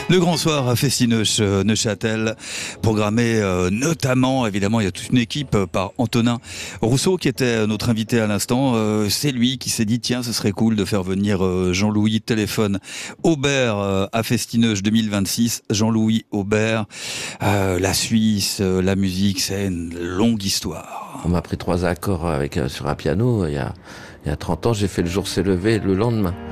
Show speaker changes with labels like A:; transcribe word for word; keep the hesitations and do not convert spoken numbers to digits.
A: Le grand soir à Festineuch, Neuchâtel, programmé euh, notamment, évidemment, il y a toute une équipe euh, par Antonin Rousseau qui était notre invité à l'instant. Euh, c'est lui qui s'est dit, tiens, ce serait cool de faire venir euh, Jean-Louis Téléphone Aubert euh, à Festineuch deux mille vingt-six. Jean-Louis Aubert, euh, la Suisse, euh, la musique, c'est une longue histoire.
B: On m'a appris trois accords avec, euh, sur un piano il y a, il y a trente ans, j'ai fait Le jour s'est levé le lendemain.